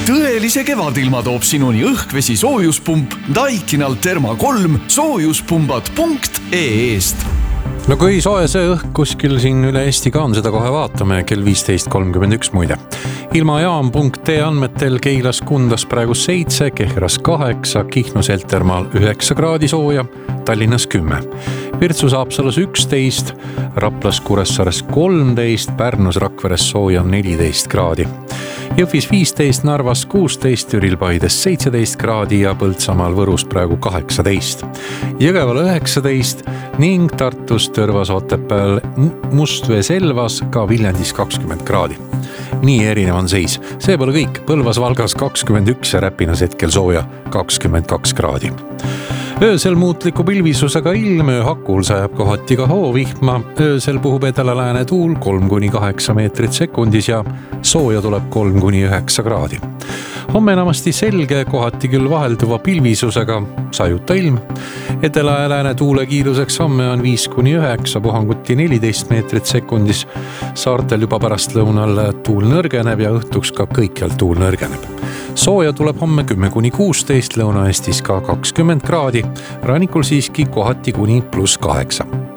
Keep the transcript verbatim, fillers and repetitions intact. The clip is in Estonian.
Tõelise kevadilma toob sinuni õhkvesi soojuspump Daikinal Therma kolm soojuspumbad punkt ee-st. No kui soe see õhk kuskil siin üle Eesti ka on, seda kohe vaatame kell viisteist kolmkümmend üks muide. Ilmajaam punkt ee andmetel Keilas Kundas praegu seitse, Kehras kaheksa, Kihnus Heltermaal üheksa kraadi sooja, Tallinnas kümme. Virtsus Haapsalus üksteist, Raplas Kuressaares kolmteist, Pärnus Rakveres sooja neliteist kraadi. Jõhvis viisteist, Narvas kuusteist, Türil Paides seitseteist kraadi ja Põltsamaal Võrus praegu kaheksateist. Jõgeval üheksateist ning Tartus, Tõrvas, Otepääl, Mustvee, Selvas, ka Viljandis kakskümmend kraadi. Nii erinev on seis. See pole kõik. Põlvas, Valgas kakskümmend üks ja Räpinas hetkel sooja kakskümmend kaks kraadi. Öösel muutliku pilvisusega ilm, ööhakul sajab kohati ka hoovihma. Öösel puhub edela-lääne tuul kolm kuni kaheksa meetrit sekundis ja sooja tuleb kolm kuni üheksa kraadi. Homme enamasti selge, kohati küll vahelduva pilvisusega, sajuta ilm. Edela- ja lääne tuule kiiruseks homme on viis kuni üheksa, puhanguti neliteist meetrit sekundis. Saartel juba pärast lõunal tuul nõrgeneb ja õhtuks ka kõikjal tuul nõrgeneb. Sooja tuleb homme kümme kuni kuusteist, Lõuna-Eestis ka kakskümmend kraadi, rannikul siiski kohati kuni pluss kaheksa.